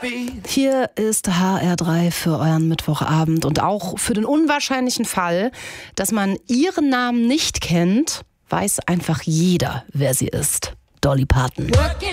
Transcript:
Hier ist HR3 für euren Mittwochabend und auch für den unwahrscheinlichen Fall, dass man ihren Namen nicht kennt, weiß einfach jeder, wer sie ist. Dolly Parton. Working